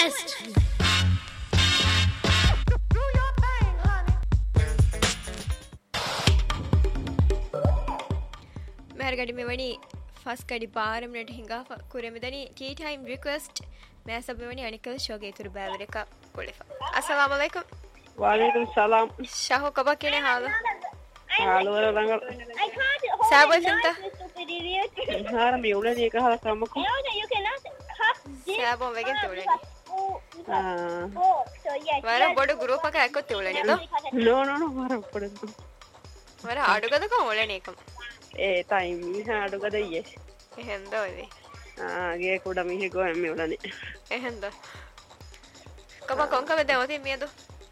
request. मेहरगढ़ी में वनी first कड़ी बार minute हिंगा कुरे में दनी टी टाइम रिक्वेस्ट मैं सब में वनी अनिकल शोगे तुर बैवरे का कोलेफा अस्सलाम वालेकुम वालेकुम सलाम शाहो कबा केने हाल हालो रंगल साबो फिंता हार मी उले दी का काम को साबो वेगे तोले हां वारा बड़ ग्रुप का एको तोले तो नो वारा पड़े वारा अडुगद को ओले नेकम ए टाइम मी अडुगद ये එහෙන්ද ඔය ගේ කුඩ මිහි ගෝ එම්මේ උලනේ එහෙන්ද කම කොංක වෙද ඔතේ මියදු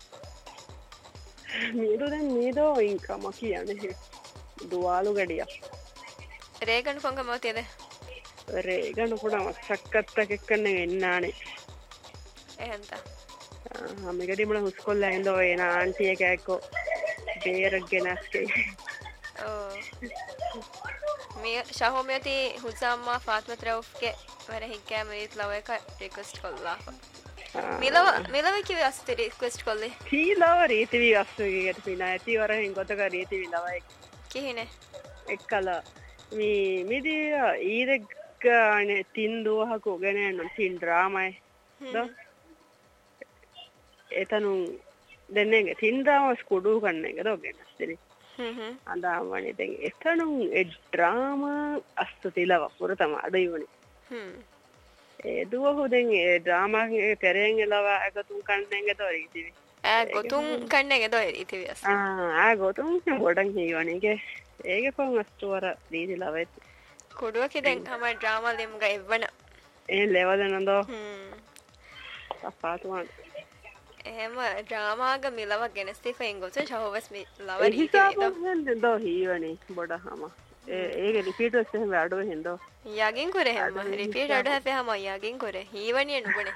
මීදු දැන් මීදෝ ඉන්කම කියන්නේ දුවාලු ගඩිය රේගන් කොංක මොතේද රේගන් කුඩ මස්සක්කත්තක එක්කන්නේ එන්නානේ එහෙන්ද මේකදී මුල හුස්කොල්ලා ඉඳෝ එන ආන්ටි එක එක්ක බේරගෙනස්කේ मैं शाहो में थी हुज़ामा फातिमा रऊफ के मेरे हिक्के मेरी लवे का रिक्वेस्ट कर ला मिला की वास्ते रिक्वेस्ट कर ले थी लव रीति भी वास्ते के पिना थी और हिंगो तो का रीति भी लव की है ने एक कला मी दी ईद गाने तीन दो हा को गने न तीन ड्रामा है दो एतनु දෙන්නේ තින් ड्रामा ස්කුඩු කරන්නේ කද ඔගෙන අදාමනේ දැන් එතන ඒ ඩ්‍රාමා අස්තුතිලව පුර තම අඩයුනේ ඒ දුව හොදෙන් ඒ ඩ්‍රාමා ගේ පෙරෙන් එලව එකතුන් කන්නේගේ තොරීතිවි ගොතුන් කන්නේගේ තොරීතිවි ගොතුන් ගොඩන් හීවණේගේ ඒගේ පොන් අස්තුවර දීදිලවෙත් කොඩුවකේ දැන් තමයි ඩ්‍රාමා දෙම් ගයිවන ඒ ලෙවල් නන්දෝ අපාතුන් එහෙම ඩ්‍රාමාග මිලව ගෙනස්ති ෆෙන්ගොස ෂහවස් මි ලව දෝ හීවනේ බොඩහම ඒක රිපීට් වෙස් එහෙම අඩෝ හෙන්දෝ යගින් කුරේ හැම රිපීට් අඩෝ හැපේ හැම යගින් කුරේ හීවනිය නුබනේ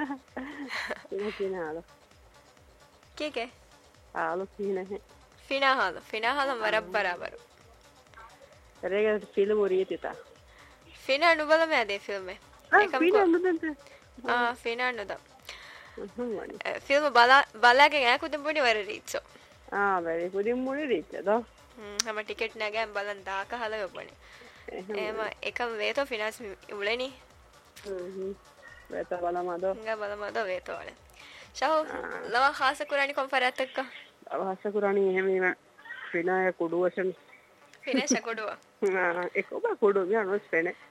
කිනාලෝ කේකේ ආලෝ කිනේ ෆිනාහල වරබ් බරබර රේග ෆිල්ම් උරියතිතා ෆිනා නුබල මේ දේ ෆිල්ම් එකම ෆිනා නුදන්ත ෆිනා නුද ෆිල්ම් බලාගෙන යකුදම් පුණි වර රීච්චෝ වැරි පුදින් මුණි රීච්චදෝ හැම ටිකට් නැගෑම් බලන් දාක හල යොබනේ එහෙම එකම වේතෝ ෆිනාස් උලෙනි වේතෝ බලමදෝ බලමදෝ වේතෝ වල ෂහෝ ලව ખાસ කුරානි කොන්ෆරන්ස් එක ખાસ කුරානි එහෙම ෆිනාය කුඩුවසන් ෆිනේෂ කුඩුව එක ඔබ කුඩුව යනොස් ෆෙනේ